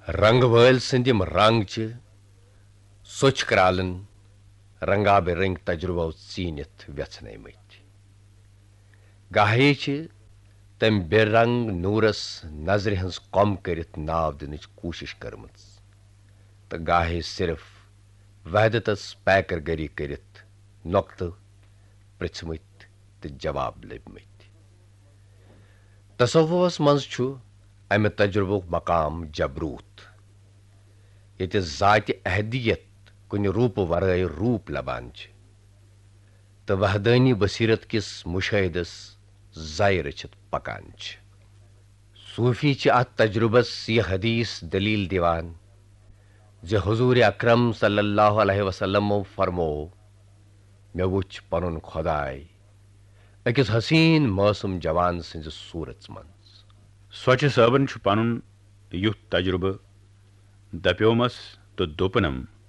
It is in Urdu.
رنگ وٲلۍ سٕنٛدۍ یِم رنگ چھِ سۄچھ کرالن رنگا بے رنگ تجربو ژیٖنِتھ ویژھنٲومٕتۍ گاہے چھِ تٔمۍ بے رنگ نوٗرس نظرِ ہٕنٛز کۄم کٔرِتھ ناو دِنٕچ کوٗشش کٔرمٕژ تہٕ گاہے صرف وحدتس پیکر گٔری کٔرِتھ نۄقتہٕ پرژھمٕتۍ تہٕ جواب لٔبمٕتۍ تصوفس منٛز چھُ امہِ تجربُک مقام جبروت ییٚتہِ ذاتہِ احدیت کُنہِ روٗپہٕ ورٲے روٗپ لبان چھِ تہٕ وحدٲنی بصیرت کِس مُشٲہدس زایہِ رٔچھِتھ پکان چھِ صوٗفی چھِ اتھ تجربس یہِ حدیث دلیٖل دِوان زِ حضوٗرِ اکرم صلی اللہ علیہ وسلمو فرموو مےٚ وُچھ پنُن خۄداے أکِس حسیٖن معصوٗم جوان سٕنٛزِ صوٗرژ منٛز سوچہِ صٲبن چھُ پنُن یُتھ تجربہٕ دپیومس تہٕ دوٚپنم